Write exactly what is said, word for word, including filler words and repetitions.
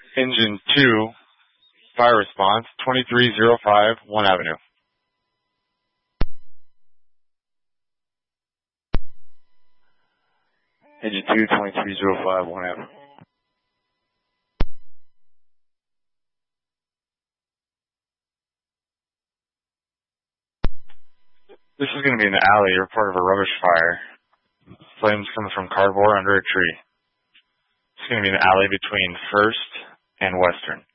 Engine two, fire response, twenty-three oh five, one Avenue. Engine two, twenty-three oh five, one Avenue. This is going to be in the alley. You're part of a rubbish fire. Flames coming from cardboard under a tree. It's going to be in the alley between First and Western.